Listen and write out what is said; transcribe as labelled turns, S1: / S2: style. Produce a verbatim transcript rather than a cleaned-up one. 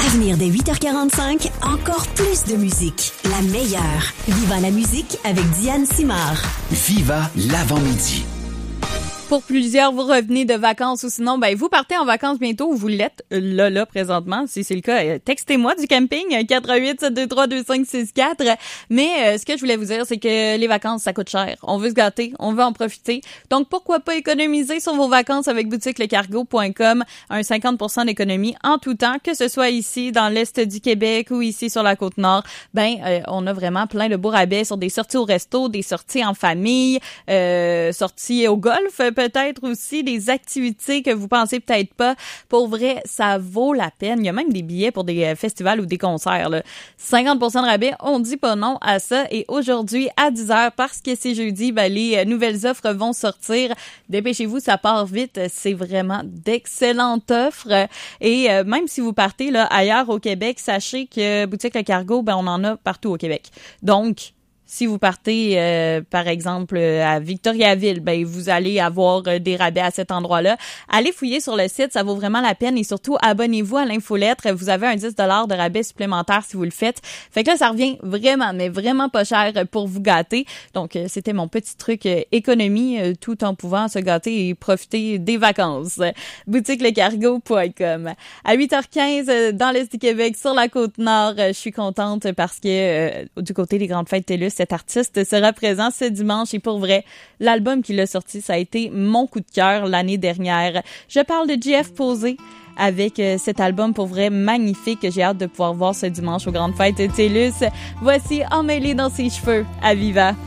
S1: venir dès huit heures quarante-cinq, encore plus de musique. La meilleure. Viva la musique avec Diane Simard.
S2: Viva l'avant-midi.
S3: Pour plusieurs, vous revenez de vacances ou sinon, ben vous partez en vacances bientôt ou vous l'êtes là, là, présentement. Si c'est le cas, textez-moi du camping, quatre un huit, sept deux trois, deux cinq six quatre. Mais euh, ce que je voulais vous dire, c'est que les vacances, ça coûte cher. On veut se gâter, on veut en profiter. Donc, pourquoi pas économiser sur vos vacances avec boutique le cargo point com. Un cinquante pour cent d'économie en tout temps, que ce soit ici, dans l'Est du Québec ou ici sur la Côte-Nord. Ben, euh, on a vraiment plein de beaux rabais sur des sorties au resto, des sorties en famille, euh, sorties au golf, peut-être aussi des activités que vous pensez peut-être pas. Pour vrai, ça vaut la peine. Il y a même des billets pour des festivals ou des concerts, là. cinquante pour cent de rabais, on dit pas non à ça. Et aujourd'hui, à dix heures, parce que c'est jeudi, ben, les nouvelles offres vont sortir. Dépêchez-vous, ça part vite. C'est vraiment d'excellentes offres. Et euh, même si vous partez là ailleurs au Québec, sachez que Boutique Le Cargo, ben, on en a partout au Québec. Donc, si vous partez, euh, par exemple, à Victoriaville, ben vous allez avoir euh, des rabais à cet endroit-là. Allez fouiller sur le site, ça vaut vraiment la peine. Et surtout, abonnez-vous à l'infolettre. Vous avez un dix dollars de rabais supplémentaire si vous le faites. Fait que là, ça revient vraiment, mais vraiment pas cher pour vous gâter. Donc, euh, c'était mon petit truc euh, économie, euh, tout en pouvant se gâter et profiter des vacances. boutique le cargo point com. À huit heures quinze, euh, dans l'Est du Québec, sur la Côte-Nord, euh, je suis contente parce que euh, du côté des grandes fêtes TELUS, cet artiste sera présent ce dimanche et pour vrai, l'album qu'il a sorti, ça a été mon coup de cœur l'année dernière. Je parle de J F Posé avec euh, cet album pour vrai magnifique que j'ai hâte de pouvoir voir ce dimanche aux grandes fêtes TELUS. Voici Emmêlé dans ses cheveux à Viva.